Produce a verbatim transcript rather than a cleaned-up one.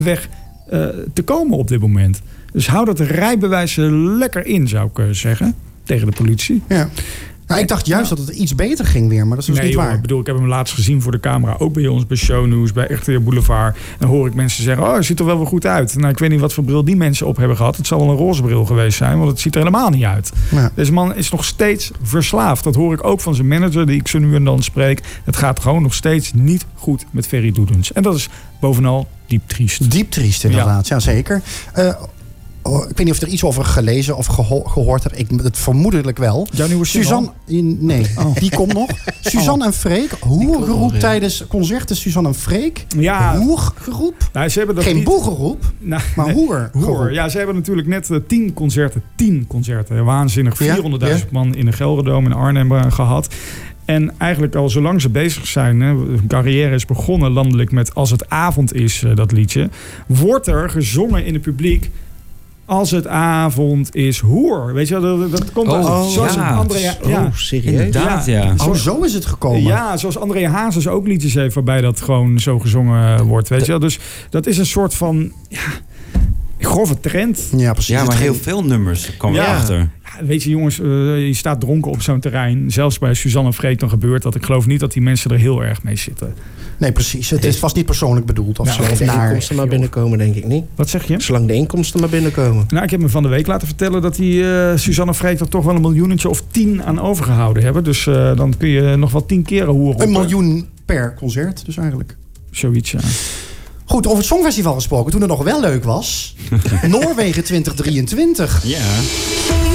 weg uh, te komen op dit moment. Dus hou dat rijbewijs lekker in, zou ik uh, zeggen. Tegen de politie. Ja. Nou, ik dacht juist ja. dat het iets beter ging weer, maar dat is dus nee, niet joh, waar. Ik bedoel, ik heb hem laatst gezien voor de camera. Ook bij ons, bij Shownews, bij Echte Boulevard. En dan hoor ik mensen zeggen, oh, het ziet er wel weer goed uit. Nou, ik weet niet wat voor bril die mensen op hebben gehad. Het zal wel een roze bril geweest zijn, want het ziet er helemaal niet uit. Ja. Deze man is nog steeds verslaafd. Dat hoor ik ook van zijn manager, die ik zo nu en dan spreek. Het gaat gewoon nog steeds niet goed met Ferry Doedens. En dat is bovenal diep triest. Diep triest, inderdaad. Ja, ja zeker. Uh, Oh, ik weet niet of je er iets over gelezen of geho- gehoord hebt. Ik, het vermoedelijk wel. Jouw nieuwe Suzanne, nee, oh. die komt nog. Suzanne oh. en Freek. Hoergeroep tijdens concerten. Suzanne en Freek. Ja. Hoergeroep. Nou, ze hebben dat Geen niet... boegeroep, nou, maar nee, hoer. hoer. Ja, ze hebben natuurlijk net uh, tien concerten. Tien concerten. Waanzinnig. vierhonderdduizend ja? man in de Gelredome in Arnhem uh, gehad. En eigenlijk al zolang ze bezig zijn, hè, hun carrière is begonnen landelijk met Als het avond is, uh, dat liedje. Wordt er gezongen in het publiek. Als het avond is hoer. Weet je wel, dat, dat komt oh, uit. Zoals ja. Andrea, ja. Oh, serieus? Inderdaad, ja. ja. Oh, zo is het gekomen. Ja, zoals Andrea Hazes ook liedjes heeft waarbij dat gewoon zo gezongen wordt. Weet je wel? Dus dat is een soort van ja, grove trend. Ja, precies. Ja, maar heel veel nummers komen ja. erachter. Ja, weet je jongens, uh, je staat dronken op zo'n terrein. Zelfs bij Suzanne en Freek dan gebeurt dat. Ik geloof niet dat die mensen er heel erg mee zitten. Nee, precies. Het is vast niet persoonlijk bedoeld. Of nou, zo. Of de naar... inkomsten maar binnenkomen, denk ik niet. Wat zeg je? Zolang de inkomsten maar binnenkomen. Nou, ik heb me van de week laten vertellen dat die uh, Suzanne en Freek er toch wel een miljoenetje of tien aan overgehouden hebben. Dus uh, dan kun je nog wel tien keren hoeren. Een miljoen per concert, dus eigenlijk. Zoiets, ja. Goed, over het Songfestival gesproken, toen het nog wel leuk was. Noorwegen twintig drieëntwintig. Ja.